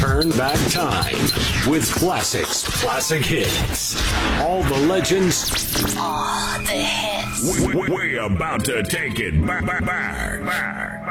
Turn Back Time with classics, classic hits. All the legends. All the hits. We're about to take it back.